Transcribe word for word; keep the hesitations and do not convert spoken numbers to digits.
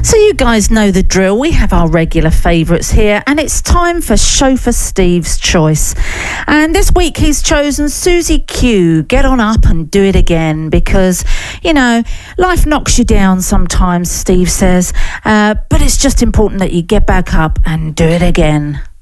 So you guys know the drill. We have our regular favourites here, and it's time for Chauffeur Steve's Choice. And this week he's chosen Susie Q. Get on up and do it again, because, you know, life knocks you down sometimes, Steve says, uh, but it's just important that you get back up and do it again.